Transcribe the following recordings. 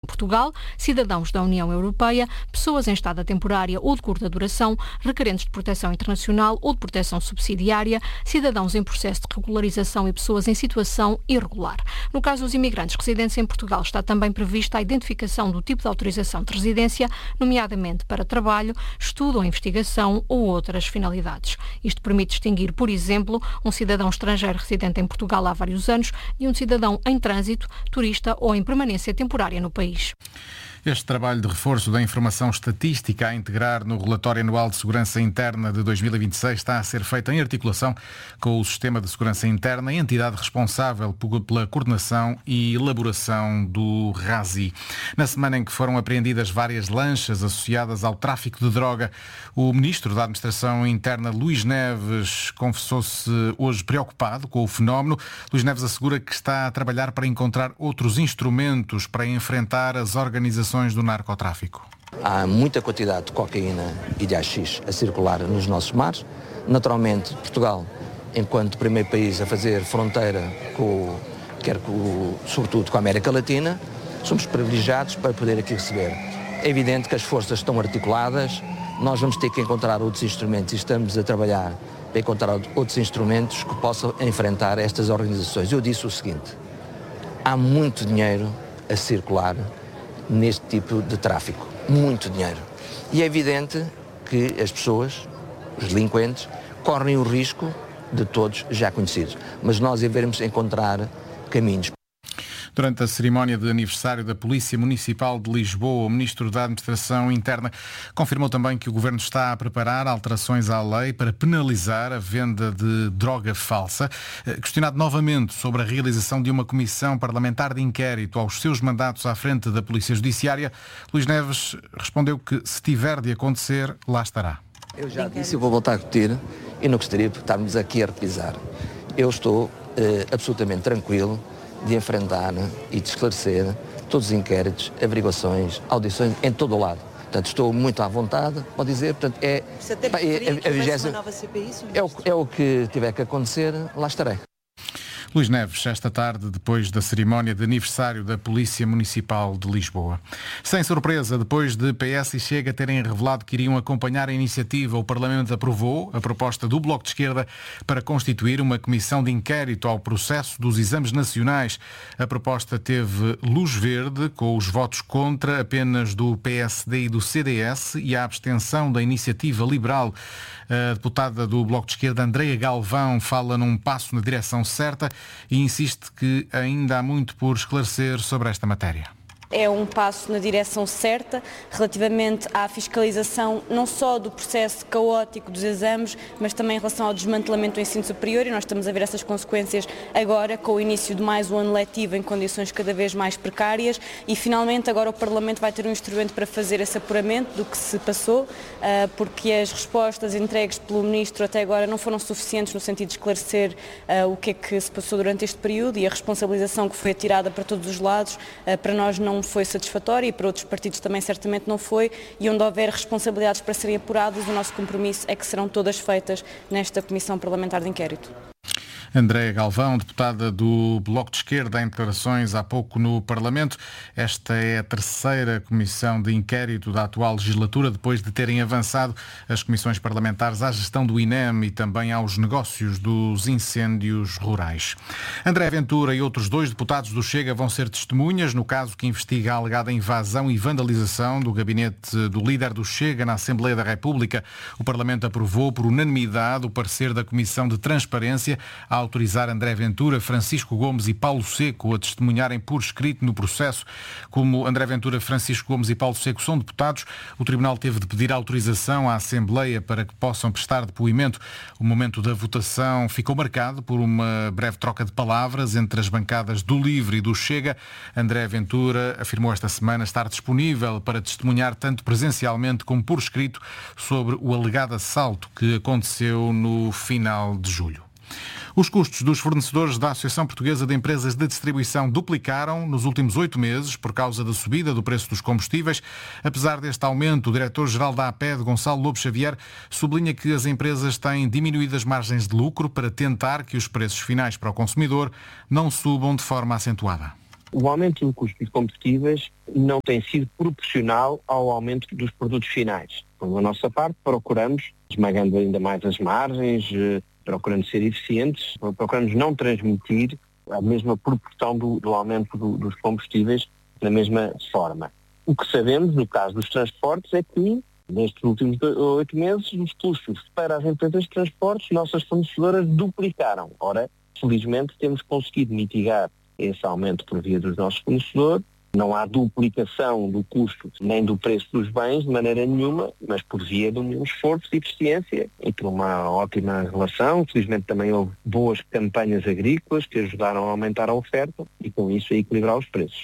Portugal, cidadãos da União Europeia, pessoas em estada temporária ou de curta duração, requerentes de proteção internacional ou de proteção subsidiária, cidadãos em processo de regularização e pessoas em situação irregular. No caso dos imigrantes residentes em Portugal, está também prevista a identificação do tipo de autorização de residência, nomeadamente para trabalho, estudo ou investigação ou outras finalidades. Isto permite distinguir, por exemplo, um cidadão estrangeiro residente em Portugal há vários anos de um cidadão em trânsito, turista ou em permanência temporária no país. Este trabalho de reforço da informação estatística a integrar no Relatório Anual de Segurança Interna de 2026 está a ser feito em articulação com o Sistema de Segurança Interna, a entidade responsável pela coordenação e elaboração do RASI. Na semana em que foram apreendidas várias lanchas associadas ao tráfico de droga, o Ministro da Administração Interna, Luís Neves, confessou-se hoje preocupado com o fenómeno. Luís Neves assegura que está a trabalhar para encontrar outros instrumentos para enfrentar as organizações do narcotráfico. Há muita quantidade de cocaína e de haxixe a circular nos nossos mares. Naturalmente, Portugal, enquanto primeiro país a fazer fronteira sobretudo com a América Latina, somos privilegiados para poder aqui receber. É evidente que as forças estão articuladas, nós vamos ter que encontrar outros instrumentos e estamos a trabalhar para encontrar outros instrumentos que possam enfrentar estas organizações. Eu disse o seguinte: há muito dinheiro a circular neste tipo de tráfico, muito dinheiro. E é evidente que as pessoas, os delinquentes, correm o risco de todos já conhecidos. Mas nós devemos encontrar caminhos. Durante a cerimónia de aniversário da Polícia Municipal de Lisboa, o Ministro da Administração Interna confirmou também que o Governo está a preparar alterações à lei para penalizar a venda de droga falsa. Questionado novamente sobre a realização de uma comissão parlamentar de inquérito aos seus mandatos à frente da Polícia Judiciária, Luís Neves respondeu que, se tiver de acontecer, lá estará. Eu já disse e vou voltar a repetir, e não gostaria de estarmos aqui a repisar. Eu estou absolutamente tranquilo de enfrentar e de esclarecer todos os inquéritos, averiguações, audições em todo o lado. Portanto, estou muito à vontade, pode dizer, portanto, é o que tiver que acontecer, lá estarei. Luís Neves, esta tarde, depois da cerimónia de aniversário da Polícia Municipal de Lisboa. Sem surpresa, depois de PS e Chega terem revelado que iriam acompanhar a iniciativa, o Parlamento aprovou a proposta do Bloco de Esquerda para constituir uma comissão de inquérito ao processo dos exames nacionais. A proposta teve luz verde, com os votos contra apenas do PSD e do CDS e a abstenção da Iniciativa Liberal. A deputada do Bloco de Esquerda, Andreia Galvão, fala num passo na direção certa e insiste que ainda há muito por esclarecer sobre esta matéria. É um passo na direção certa relativamente à fiscalização não só do processo caótico dos exames, mas também em relação ao desmantelamento do ensino superior, e nós estamos a ver essas consequências agora com o início de mais um ano letivo em condições cada vez mais precárias, e finalmente agora o Parlamento vai ter um instrumento para fazer esse apuramento do que se passou, porque as respostas entregues pelo Ministro até agora não foram suficientes no sentido de esclarecer o que é que se passou durante este período, e a responsabilização que foi atirada para todos os lados, para nós não foi satisfatória e para outros partidos também certamente não foi, e onde houver responsabilidades para serem apuradas, o nosso compromisso é que serão todas feitas nesta Comissão Parlamentar de Inquérito. Andreia Galvão, deputada do Bloco de Esquerda, em declarações há pouco no Parlamento. Esta é a terceira comissão de inquérito da atual legislatura, depois de terem avançado as comissões parlamentares à gestão do INEM e também aos negócios dos incêndios rurais. André Ventura e outros 2 deputados do Chega vão ser testemunhas no caso que investiga a alegada invasão e vandalização do gabinete do líder do Chega na Assembleia da República. O Parlamento aprovou por unanimidade o parecer da Comissão de Transparência a autorizar André Ventura, Francisco Gomes e Paulo Seco a testemunharem por escrito no processo. Como André Ventura, Francisco Gomes e Paulo Seco são deputados, o Tribunal teve de pedir autorização à Assembleia para que possam prestar depoimento. O momento da votação ficou marcado por uma breve troca de palavras entre as bancadas do LIVRE e do Chega. André Ventura afirmou esta semana estar disponível para testemunhar tanto presencialmente como por escrito sobre o alegado assalto que aconteceu no final de julho. Os custos dos fornecedores da Associação Portuguesa de Empresas de Distribuição duplicaram nos últimos 8 meses por causa da subida do preço dos combustíveis. Apesar deste aumento, o diretor-geral da APED, Gonçalo Lobo Xavier, sublinha que as empresas têm diminuído as margens de lucro para tentar que os preços finais para o consumidor não subam de forma acentuada. O aumento do custo dos combustíveis não tem sido proporcional ao aumento dos produtos finais. Então, da nossa parte, procuramos, esmagando ainda mais as margens, procurando ser eficientes, procuramos não transmitir a mesma proporção do aumento dos combustíveis da mesma forma. O que sabemos, no caso dos transportes, é que nestes últimos 8 meses, os custos para as empresas de transportes, nossas fornecedoras, duplicaram. Ora, felizmente, temos conseguido mitigar esse aumento por via dos nossos fornecedores. Não há duplicação do custo nem do preço dos bens de maneira nenhuma, mas por via de um esforço de eficiência e por uma ótima relação. Felizmente também houve boas campanhas agrícolas que ajudaram a aumentar a oferta e com isso a equilibrar os preços.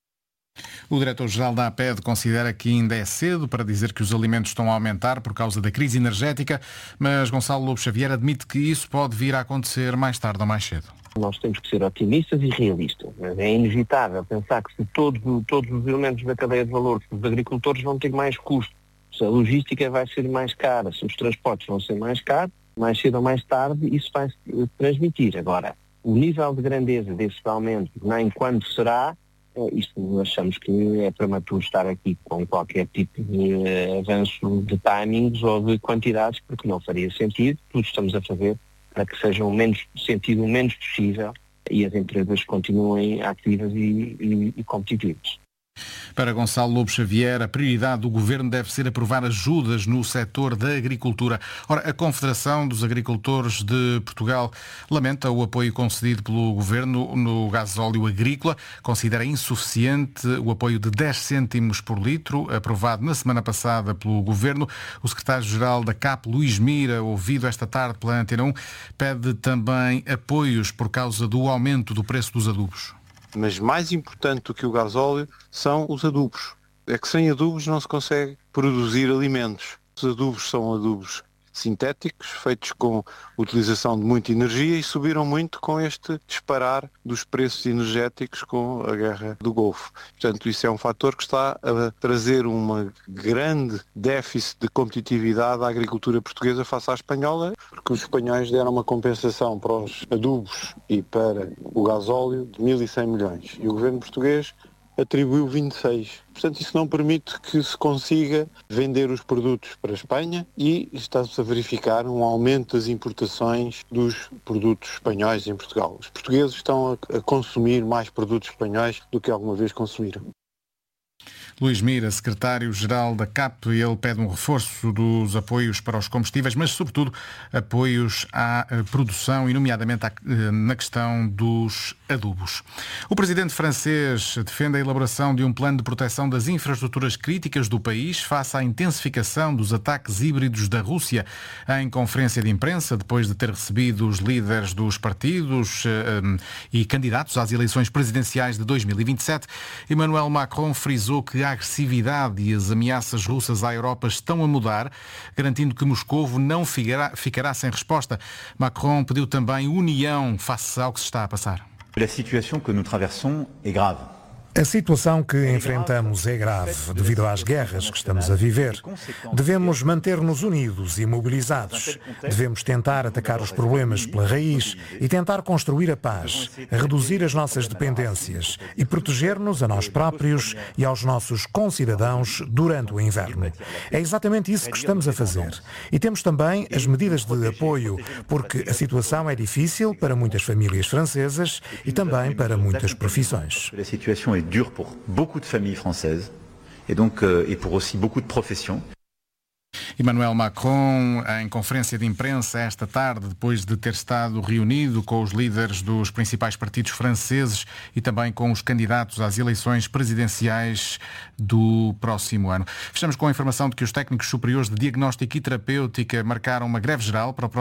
O diretor-geral da APED considera que ainda é cedo para dizer que os alimentos estão a aumentar por causa da crise energética, mas Gonçalo Lobo Xavier admite que isso pode vir a acontecer mais tarde ou mais cedo. Nós temos que ser otimistas e realistas, mas é inevitável pensar que se todos os elementos da cadeia de valor, os agricultores vão ter mais custos, se a logística vai ser mais cara, se os transportes vão ser mais caros, mais cedo ou mais tarde isso vai se transmitir. Agora, o nível de grandeza desse aumento, nem quando será, isto achamos que é prematuro estar aqui com qualquer tipo de avanço de timings ou de quantidades, porque não faria sentido. Tudo estamos a fazer para que seja o menos possível e as empresas continuem ativas e competitivas. Para Gonçalo Lobo Xavier, a prioridade do Governo deve ser aprovar ajudas no setor da agricultura. Ora, a Confederação dos Agricultores de Portugal lamenta o apoio concedido pelo Governo no gasóleo agrícola. Considera insuficiente o apoio de 10 cêntimos por litro, aprovado na semana passada pelo Governo. O secretário-geral da CAP, Luís Mira, ouvido esta tarde pela Antena 1, pede também apoios por causa do aumento do preço dos adubos. Mas mais importante do que o gasóleo são os adubos. É que sem adubos não se consegue produzir alimentos. Os adubos são adubos sintéticos, feitos com utilização de muita energia e subiram muito com este disparar dos preços energéticos com a guerra do Golfo. Portanto, isso é um fator que está a trazer uma grande déficit de competitividade à agricultura portuguesa face à espanhola, porque os espanhóis deram uma compensação para os adubos e para o gasóleo de 1.100 milhões. E o governo português atribuiu 26. Portanto, isso não permite que se consiga vender os produtos para a Espanha e está-se a verificar um aumento das importações dos produtos espanhóis em Portugal. Os portugueses estão a consumir mais produtos espanhóis do que alguma vez consumiram. Luís Mira, secretário-geral da CAP, ele pede um reforço dos apoios para os combustíveis, mas sobretudo apoios à produção e nomeadamente na questão dos adubos. O presidente francês defende a elaboração de um plano de proteção das infraestruturas críticas do país face à intensificação dos ataques híbridos da Rússia. Em conferência de imprensa, depois de ter recebido os líderes dos partidos e candidatos às eleições presidenciais de 2027, Emmanuel Macron frisou que a agressividade e as ameaças russas à Europa estão a mudar, garantindo que Moscovo não ficará sem resposta. Macron pediu também união face ao que se está a passar. A situação que nós traversamos é grave. A situação que enfrentamos é grave devido às guerras que estamos a viver. Devemos manter-nos unidos e mobilizados. Devemos tentar atacar os problemas pela raiz e tentar construir a paz, reduzir as nossas dependências e proteger-nos a nós próprios e aos nossos concidadãos durante o inverno. É exatamente isso que estamos a fazer. E temos também as medidas de apoio, porque a situação é difícil para muitas famílias francesas e também para muitas profissões. Est dure pour beaucoup de familles françaises et pour aussi beaucoup de professions. Emmanuel Macron, em conferência de imprensa esta tarde, depois de ter estado reunido com os líderes dos principais partidos franceses e também com os candidatos às eleições presidenciais do próximo ano. Fechamos com a informação de que os técnicos superiores de diagnóstica e terapêutica marcaram uma greve geral para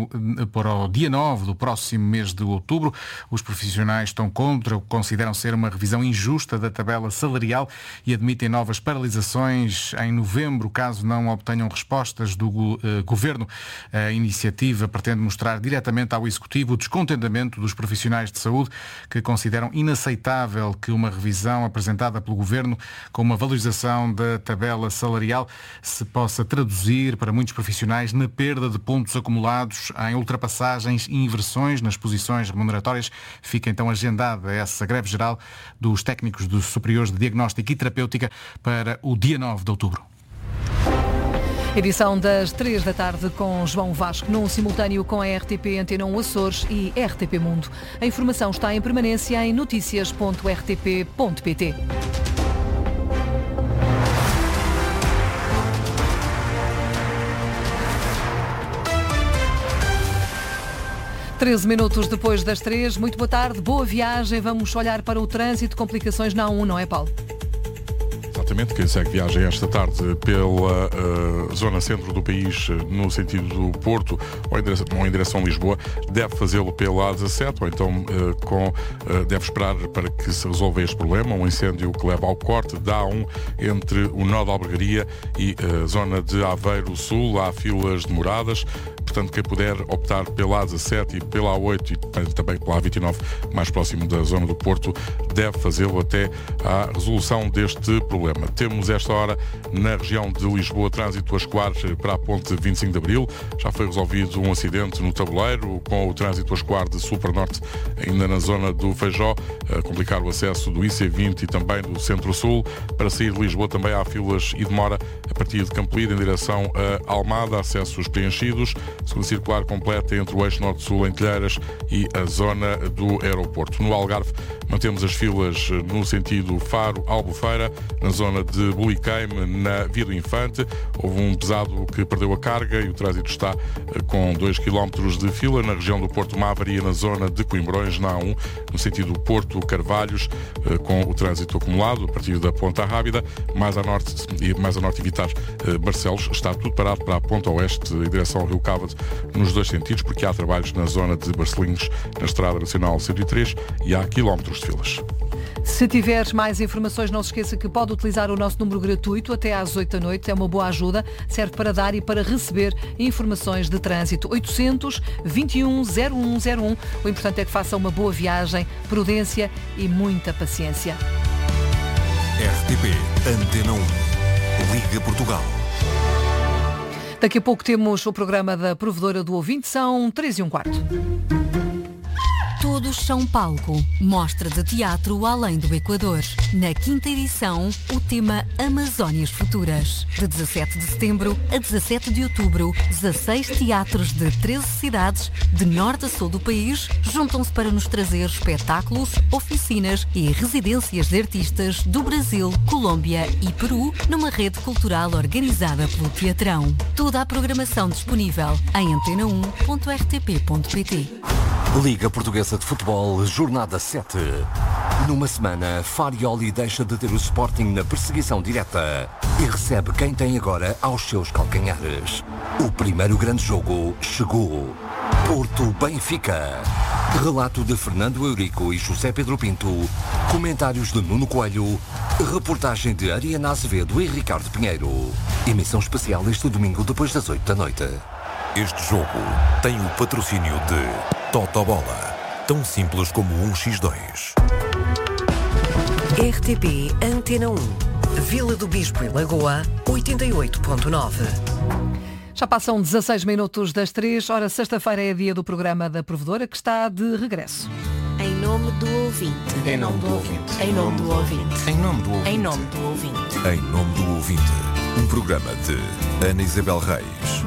o dia 9 do próximo mês de outubro. Os profissionais estão contra o que consideram ser uma revisão injusta da tabela salarial e admitem novas paralisações em novembro, caso não obtenham resposta respostas do Governo. A iniciativa pretende mostrar diretamente ao Executivo o descontentamento dos profissionais de saúde que consideram inaceitável que uma revisão apresentada pelo Governo com uma valorização da tabela salarial se possa traduzir para muitos profissionais na perda de pontos acumulados em ultrapassagens e inversões nas posições remuneratórias. Fica então agendada essa greve geral dos técnicos dos superiores de diagnóstico e terapêutica para o dia 9 de outubro. Edição das 3 da tarde com João Vasco, num simultâneo com a RTP Antena 1 Açores e RTP Mundo. A informação está em permanência em noticias.rtp.pt. Treze minutos depois das 3, muito boa tarde, boa viagem. Vamos olhar para o trânsito, complicações na A1, não é, Paulo? Exatamente, quem segue viagem esta tarde pela zona centro do país, no sentido do Porto ou em direção a Lisboa, deve fazê-lo pela A17 ou então deve esperar para que se resolva este problema, um incêndio que leva ao corte da A1 entre o nó da Albergaria e a zona de Aveiro Sul. Há filas demoradas. Portanto, quem puder optar pela A17 e pela A8 e também pela A29, mais próximo da zona do Porto, deve fazê-lo até à resolução deste problema. Temos esta hora na região de Lisboa trânsito a escoar para a ponte 25 de Abril. Já foi resolvido um acidente no tabuleiro com o trânsito a escoar de sul para norte, ainda na zona do Feijó, a complicar o acesso do IC20 e também do Centro-Sul. Para sair de Lisboa também há filas e demora a partir de Campolide em direção a Almada, acessos preenchidos. Segunda circular completa entre o eixo norte-sul em Telheiras e a zona do aeroporto. No Algarve mantemos as filas no sentido Faro-Albufeira, na zona de Buliqueime, na Via do Infante. Houve um pesado que perdeu a carga e o trânsito está com 2 km de fila. Na região do Porto, uma avaria na zona de Coimbrões, na A1, no sentido Porto-Carvalhos, com o trânsito acumulado a partir da Ponta Rábida. Mais a norte evitar Barcelos. Está tudo parado para a Ponta Oeste, em direção ao Rio Cávado, nos dois sentidos, porque há trabalhos na zona de Barcelinhos, na Estrada Nacional 103, e há quilómetros de filas. Se tiveres mais informações, não se esqueça que pode utilizar o nosso número gratuito até às 8 da noite. É uma boa ajuda. Serve para dar e para receber informações de trânsito. 800 21 0101. O importante é que faça uma boa viagem, prudência e muita paciência. RTP Antena 1. Liga Portugal. Daqui a pouco temos o programa da Provedora do Ouvinte. São 3:15. Todos são palco. Mostra de teatro além do Equador. Na 5ª edição, o tema Amazónias Futuras. De 17 de setembro a 17 de outubro, 16 teatros de 13 cidades, de norte a sul do país, juntam-se para nos trazer espetáculos, oficinas e residências de artistas do Brasil, Colômbia e Peru, numa rede cultural organizada pelo Teatrão. Toda a programação disponível em antena1.rtp.pt. Liga Portuguesa de Futebol, Jornada 7. Numa semana, Farioli deixa de ter o Sporting na perseguição direta e recebe quem tem agora aos seus calcanhares. O primeiro grande jogo chegou. Porto-Benfica. Relato de Fernando Eurico e José Pedro Pinto. Comentários de Nuno Coelho. Reportagem de Ariana Azevedo e Ricardo Pinheiro. Emissão especial este domingo depois das 8 da noite. Este jogo tem o patrocínio de Totobola, tão simples como 1x2. RTP Antena 1, Vila do Bispo e Lagoa, 88.9. Já passam 16 minutos das 3. Ora, sexta-feira é dia do programa da Provedora, que está de regresso. Em nome do ouvinte. Em nome do ouvinte. Em nome do ouvinte. Em nome do ouvinte. Em nome do ouvinte. Em nome do ouvinte. Um programa de Ana Isabel Reis.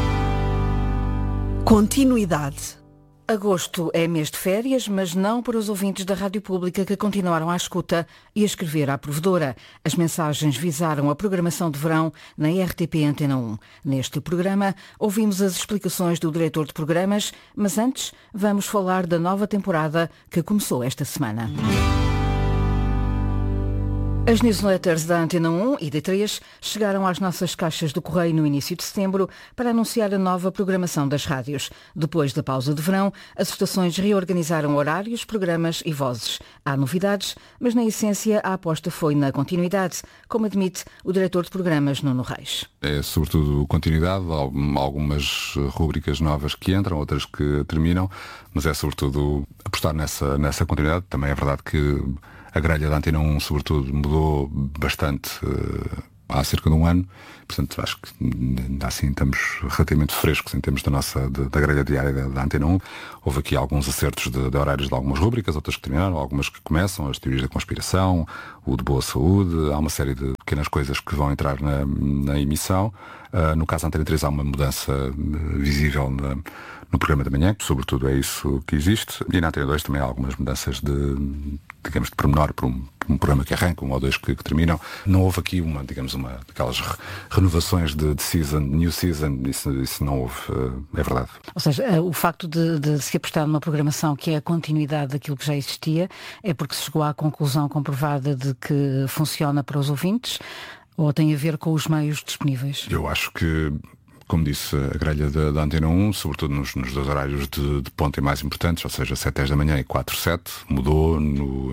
Continuidade. Agosto é mês de férias, mas não para os ouvintes da Rádio Pública que continuaram à escuta e a escrever à Provedora. As mensagens visaram a programação de verão na RTP Antena 1. Neste programa, ouvimos as explicações do diretor de programas, mas antes vamos falar da nova temporada que começou esta semana. As newsletters da Antena 1 e D3 chegaram às nossas caixas do correio no início de setembro para anunciar a nova programação das rádios. Depois da pausa de verão, as estações reorganizaram horários, programas e vozes. Há novidades, mas na essência a aposta foi na continuidade, como admite o diretor de programas Nuno Reis. É sobretudo continuidade, algumas rúbricas novas que entram, outras que terminam, mas é sobretudo apostar nessa continuidade. Também é verdade que a grelha da Antena 1, sobretudo, mudou bastante há cerca de um ano. Portanto, acho que assim estamos relativamente frescos em termos da grelha diária da Antena 1. Houve aqui alguns acertos de horários de algumas rúbricas, outras que terminaram, algumas que começam, as teorias da conspiração, o de boa saúde. Há uma série de pequenas coisas que vão entrar na emissão. No caso da Antena 3 há uma mudança visível no programa da manhã, sobretudo é isso que existe. E na Antena 2 também há algumas mudanças de pormenor para um programa que arranca, um ou dois que terminam. Não houve aqui uma daquelas renovações de season, new season, isso não houve, é verdade. Ou seja, o facto de se apostar numa programação que é a continuidade daquilo que já existia é porque se chegou à conclusão comprovada de que funciona para os ouvintes, ou tem a ver com os meios disponíveis? Eu acho que, como disse, a grelha da Antena 1, sobretudo nos dois horários de ponta mais importantes, ou seja, 7 da manhã e 4/7, mudou no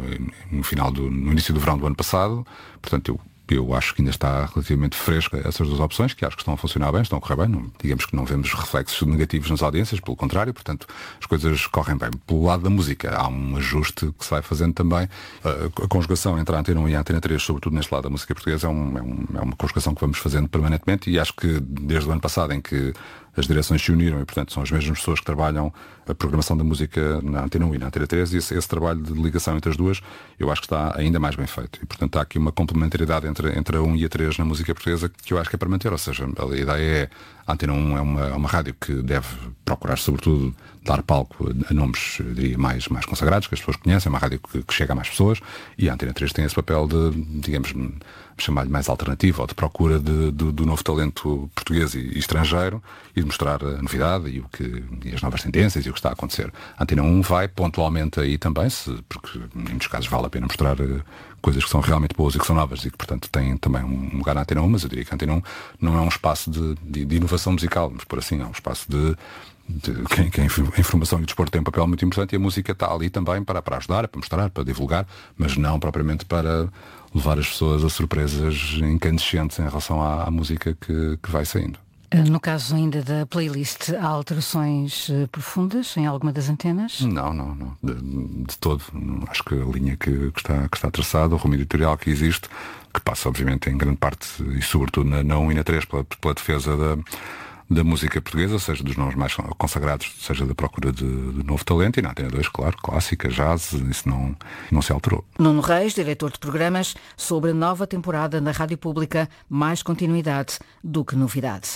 início do verão do ano passado. Portanto, eu acho que ainda está relativamente fresca essas duas opções, que acho que estão a funcionar bem, estão a correr bem. Não, digamos que não vemos reflexos negativos nas audiências, pelo contrário, portanto, as coisas correm bem. Pelo lado da música, há um ajuste que se vai fazendo também. A conjugação entre a Antena 1 e a Antena 3, sobretudo neste lado da música portuguesa, é uma conjugação que vamos fazendo permanentemente, e acho que desde o ano passado, em que as direções se uniram e, portanto, são as mesmas pessoas que trabalham a programação da música na Antena 1 e na Antena 3, e esse trabalho de ligação entre as duas, eu acho que está ainda mais bem feito. E, portanto, há aqui uma complementaridade entre a 1 e a 3 na música portuguesa que eu acho que é para manter. Ou seja, a ideia é, a Antena 1 é uma rádio que deve procurar, sobretudo, dar palco a nomes, eu diria, mais consagrados, que as pessoas conhecem, é uma rádio que chega a mais pessoas, e a Antena 3 tem esse papel de, digamos, chamar-lhe mais alternativo, ou de procura do novo talento português e estrangeiro, e de mostrar a novidade e as novas tendências e o que está a acontecer. A Antena 1 vai pontualmente aí também, porque em muitos casos vale a pena mostrar coisas que são realmente boas e que são novas, e que, portanto, têm também um lugar na Antena 1, mas eu diria que a Antena 1 não é um espaço de inovação musical, mas por assim, é um espaço de que a informação e o desporto tem um papel muito importante, e a música está ali também para ajudar, para mostrar, para divulgar, mas não propriamente para levar as pessoas a surpresas incandescentes em relação à música que vai saindo. No caso ainda da playlist, há alterações profundas em alguma das antenas? Não. De todo. Acho que a linha que está traçada, o rumo editorial que existe, que passa obviamente em grande parte e sobretudo na 1 e na 3 pela defesa da música portuguesa, seja dos nomes mais consagrados, seja da procura de novo talento, e na Antena 2, claro, clássica, jazz, isso não se alterou. Nuno Reis, diretor de programas, sobre a nova temporada na Rádio Pública, mais continuidade do que novidade.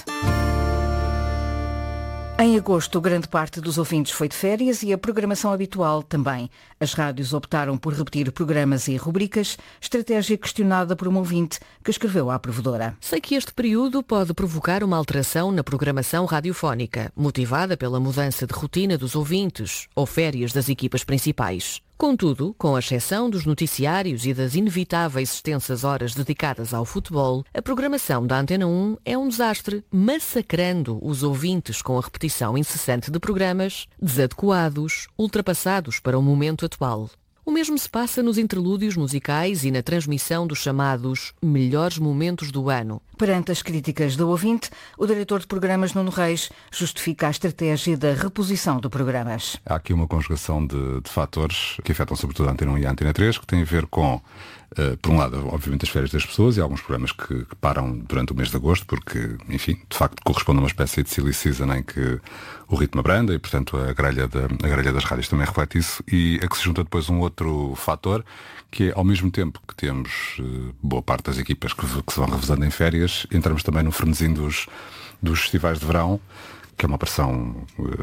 Em agosto, grande parte dos ouvintes foi de férias e a programação habitual também. As rádios optaram por repetir programas e rubricas, estratégia questionada por um ouvinte que escreveu à provedora. Sei que este período pode provocar uma alteração na programação radiofónica, motivada pela mudança de rotina dos ouvintes ou férias das equipas principais. Contudo, com a exceção dos noticiários e das inevitáveis extensas horas dedicadas ao futebol, a programação da Antena 1 é um desastre, massacrando os ouvintes com a repetição incessante de programas desadequados, ultrapassados para o momento atual. O mesmo se passa nos interlúdios musicais e na transmissão dos chamados melhores momentos do ano. Perante as críticas do ouvinte, o diretor de programas Nuno Reis justifica a estratégia da reposição de programas. Há aqui uma conjugação de fatores que afetam sobretudo a Antena 1 e a Antena 3, que tem a ver com, por um lado, obviamente, as férias das pessoas e alguns programas que param durante o mês de agosto, porque, enfim, de facto corresponde a uma espécie de silly season em que o ritmo abranda e, portanto, a grelha das rádios também reflete isso, e a que se junta depois um outro fator, que é, ao mesmo tempo que temos boa parte das equipas que se vão revezando em férias, entramos também no frenesim dos festivais de verão, é uma operação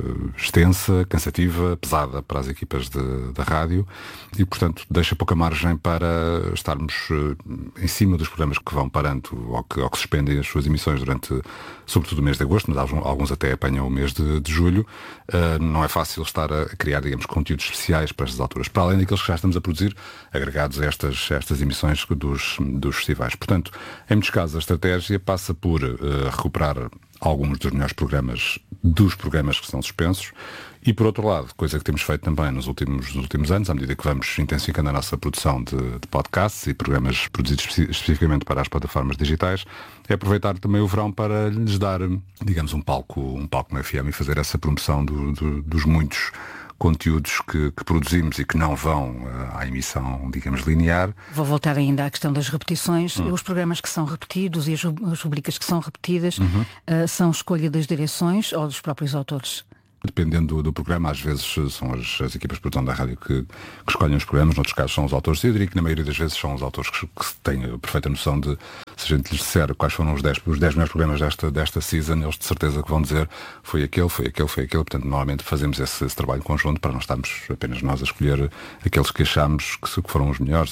extensa, cansativa, pesada para as equipas da rádio e, portanto, deixa pouca margem para estarmos em cima dos programas que vão parando ou que suspendem as suas emissões durante, sobretudo, o mês de agosto, mas alguns até apanham o mês de julho. Não é fácil estar a criar, digamos, conteúdos especiais para estas alturas, para além daqueles que já estamos a produzir, agregados a estas emissões dos festivais. Portanto, em muitos casos, a estratégia passa por recuperar alguns dos melhores programas dos programas que são suspensos e, por outro lado, coisa que temos feito também nos últimos anos, à medida que vamos intensificando a nossa produção de podcasts e programas produzidos especificamente para as plataformas digitais, é aproveitar também o verão para lhes dar, digamos, um palco na FM e fazer essa promoção dos muitos conteúdos que produzimos e que não vão à emissão, digamos, linear. Vou voltar ainda à questão das repetições. Os programas que são repetidos e as rubricas que são repetidas são escolha das direções ou dos próprios autores? Dependendo do programa, às vezes são as equipas de produção da rádio que escolhem os programas, noutros casos são os autores. Eu diria que na maioria das vezes são os autores que têm a perfeita noção de, se a gente lhes disser quais foram os 10 melhores programas desta season, eles de certeza que vão dizer foi aquele. Portanto, normalmente fazemos esse trabalho conjunto para não estarmos apenas nós a escolher aqueles que achamos que foram os melhores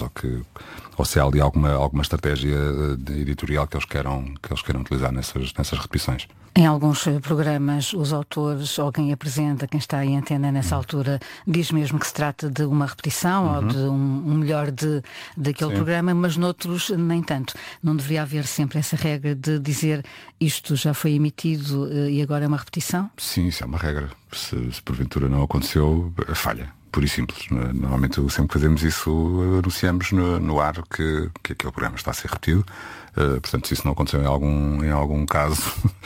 ou se há ali alguma estratégia editorial que eles queiram utilizar nessas repetições. Em alguns programas, os autores ou quem apresenta, quem está em antena nessa altura, diz mesmo que se trata de uma repetição ou de um melhor daquele programa, mas noutros nem tanto. Não deveria haver sempre essa regra de dizer isto já foi emitido e agora é uma repetição? Sim, isso é uma regra. Se porventura não aconteceu, falha. Puro e simples. Normalmente sempre que fazemos isso anunciamos no ar que aquele programa está a ser repetido. Portanto, se isso não aconteceu em algum caso,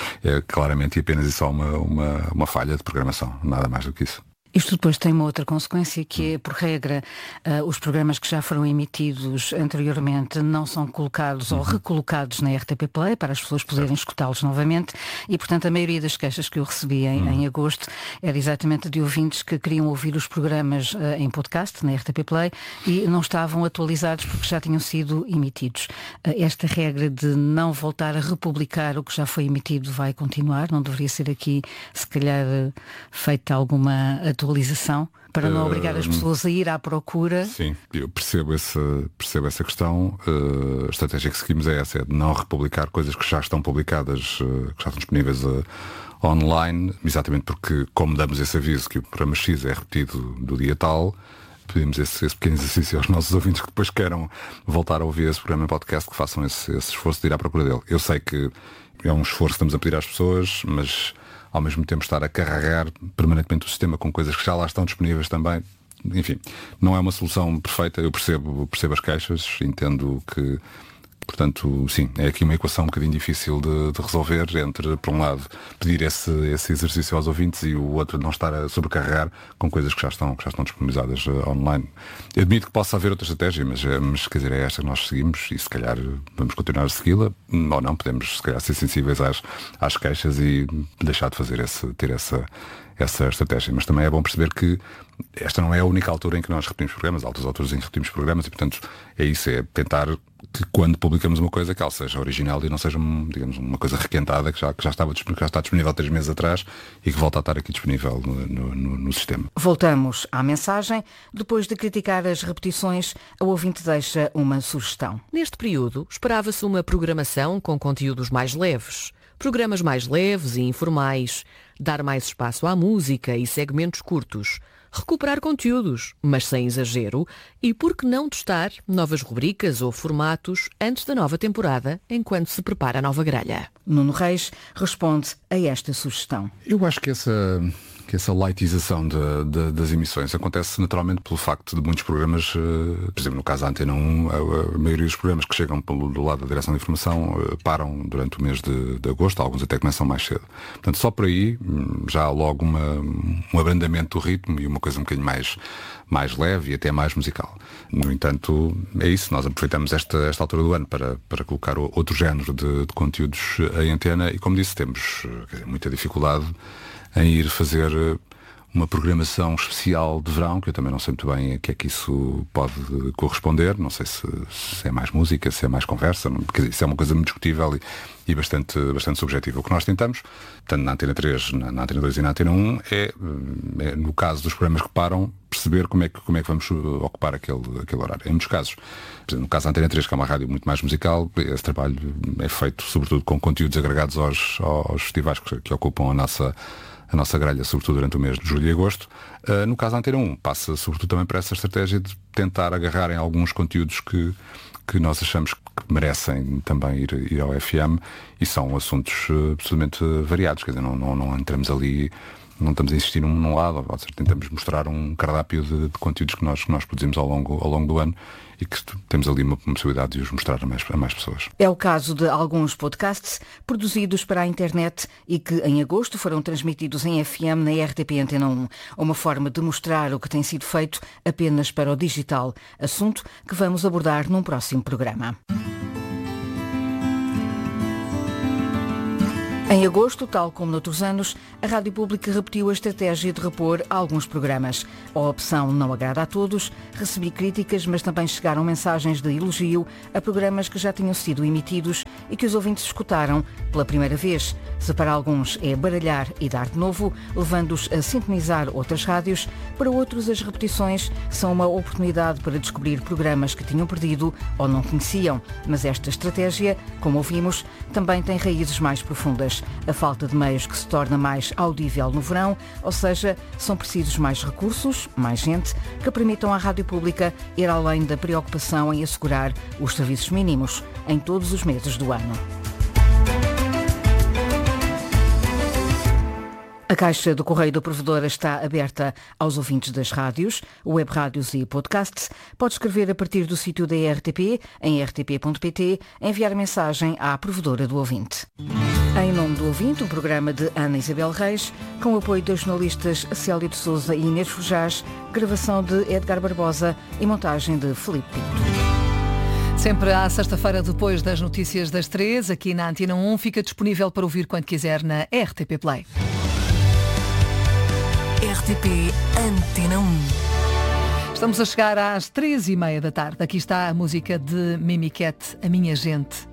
é claramente e apenas e só uma falha de programação, nada mais do que isso. Isto depois tem uma outra consequência que é, por regra, os programas que já foram emitidos anteriormente não são colocados ou recolocados na RTP Play para as pessoas poderem escutá-los novamente e, portanto, a maioria das queixas que eu recebi em agosto era exatamente de ouvintes que queriam ouvir os programas em podcast na RTP Play e não estavam atualizados porque já tinham sido emitidos. Esta regra de não voltar a republicar o que já foi emitido vai continuar? Não deveria ser aqui, se calhar, feita alguma atualização para não obrigar as pessoas a ir à procura? Sim, eu percebo essa questão. A estratégia que seguimos é essa, é de não republicar coisas que já estão publicadas, que já estão disponíveis online, exatamente porque, como damos esse aviso que o programa X é repetido do dia tal, pedimos esse pequeno exercício aos nossos ouvintes que depois queiram voltar a ouvir esse programa em podcast, que façam esse esforço de ir à procura dele. Eu sei que é um esforço que estamos a pedir às pessoas, mas ao mesmo tempo estar a carregar permanentemente o sistema com coisas que já lá estão disponíveis também. Enfim, não é uma solução perfeita. Eu percebo as queixas, entendo que, portanto, sim, é aqui uma equação um bocadinho difícil de resolver entre, por um lado, pedir esse exercício aos ouvintes e o outro não estar a sobrecarregar com coisas que já estão disponibilizadas online. Eu admito que possa haver outra estratégia, mas quer dizer, é esta que nós seguimos e se calhar vamos continuar a segui-la ou não, podemos se calhar ser sensíveis às queixas e deixar de ter essa estratégia. Mas também é bom perceber que esta não é a única altura em que nós repetimos programas, há outras alturas em que repetimos programas e, portanto, é tentar que quando publicamos uma coisa que ela seja original e não seja, digamos, uma coisa requentada que já está disponível há 3 meses atrás e que volta a estar aqui disponível no sistema. Voltamos à mensagem. Depois de criticar as repetições, o ouvinte deixa uma sugestão. Neste período, esperava-se uma programação com conteúdos mais leves. Programas mais leves e informais, dar mais espaço à música e segmentos curtos, recuperar conteúdos, mas sem exagero, e por que não testar novas rubricas ou formatos antes da nova temporada, enquanto se prepara a nova grelha. Nuno Reis responde a esta sugestão. Eu acho que essa lightização das emissões acontece naturalmente pelo facto de muitos programas, por exemplo, no caso da Antena 1, a maioria dos programas que chegam do lado da Direção de Informação param durante o mês de agosto, alguns até começam mais cedo. Portanto, só por aí já há logo um abrandamento do ritmo e uma coisa um bocadinho mais leve e até mais musical. No entanto, é isso, nós aproveitamos esta altura do ano para colocar outro género de conteúdos em antena e, como disse, temos muita dificuldade em ir fazer uma programação especial de verão, que eu também não sei muito bem a que é que isso pode corresponder. Não sei se é mais música, se é mais conversa, porque isso é uma coisa muito discutível e bastante subjetiva. O que nós tentamos, tanto na Antena 3, na Antena 2 e na Antena 1, é no caso dos programas que param, perceber como é que vamos ocupar aquele horário. Em muitos casos, por exemplo, no caso da Antena 3, que é uma rádio muito mais musical, esse trabalho é feito sobretudo com conteúdos agregados aos festivais que ocupam a nossa grelha, sobretudo durante o mês de julho e agosto. No caso da Antena 1, passa sobretudo também para essa estratégia de tentar agarrar em alguns conteúdos que nós achamos que merecem também ir ao FM, e são assuntos absolutamente variados, quer dizer, não entramos ali, não estamos a insistir num lado, ou seja, tentamos mostrar um cardápio de conteúdos que nós produzimos ao longo do ano e que temos ali uma possibilidade de os mostrar a mais pessoas. É o caso de alguns podcasts produzidos para a internet e que em agosto foram transmitidos em FM na RTP Antena 1. Uma forma de mostrar o que tem sido feito apenas para o digital. Assunto que vamos abordar num próximo programa. Em agosto, tal como noutros anos, a Rádio Pública repetiu a estratégia de repor alguns programas. A opção não agrada a todos, recebi críticas, mas também chegaram mensagens de elogio a programas que já tinham sido emitidos e que os ouvintes escutaram pela primeira vez. Se para alguns é baralhar e dar de novo, levando-os a sintonizar outras rádios, para outros as repetições são uma oportunidade para descobrir programas que tinham perdido ou não conheciam. Mas esta estratégia, como ouvimos, também tem raízes mais profundas. A falta de meios que se torna mais audível no verão, ou seja, são precisos mais recursos, mais gente, que permitam à Rádio Pública ir além da preocupação em assegurar os serviços mínimos em todos os meses do ano. A caixa do Correio da Provedora está aberta aos ouvintes das rádios, web rádios e podcasts. Pode escrever a partir do sítio da RTP, em rtp.pt, enviar mensagem à Provedora do Ouvinte. Em Nome do Ouvinte, um programa de Ana Isabel Reis, com o apoio das jornalistas Célia de Sousa e Inês Fujás, gravação de Edgar Barbosa e montagem de Filipe Pinto. Sempre à sexta-feira, depois das notícias das 3, aqui na Antena 1, fica disponível para ouvir quando quiser na RTP Play. RTP Antena 1. Estamos a chegar às 3h30 da tarde. Aqui está a música de Mimiquete, A Minha Gente.